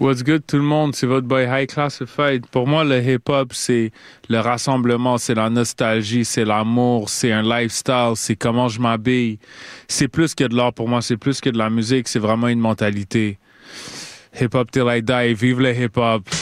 What's good tout le monde, c'est votre boy High Classified. Pour moi, le hip-hop, c'est le rassemblement, c'est la nostalgie, c'est l'amour, c'est un lifestyle, c'est comment je m'habille. C'est plus que de l'art pour moi, c'est plus que de la musique, c'est vraiment une mentalité. Hip-hop till I die, vive le hip-hop.